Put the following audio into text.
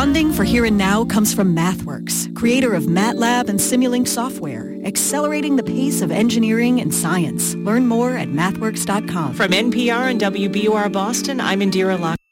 Funding for Here and Now comes from MathWorks, creator of MATLAB and Simulink software, accelerating the pace of engineering and science. Learn more at mathworks.com. From NPR and WBUR Boston, I'm Indira Lock.